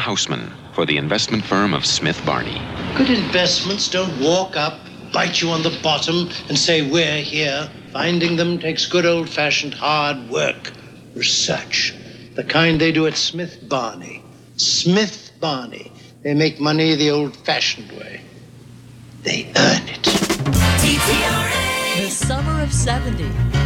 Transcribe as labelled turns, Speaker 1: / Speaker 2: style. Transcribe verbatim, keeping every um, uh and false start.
Speaker 1: Houseman for the investment firm of Smith Barney.
Speaker 2: Good investments don't walk up, bite you on the bottom, and say, we're here. Finding them takes good old-fashioned hard work, research. The kind they do at Smith Barney. Smith Barney. They make money the old-fashioned way. They earn it.
Speaker 3: T T R A!
Speaker 4: The Summer of seventy.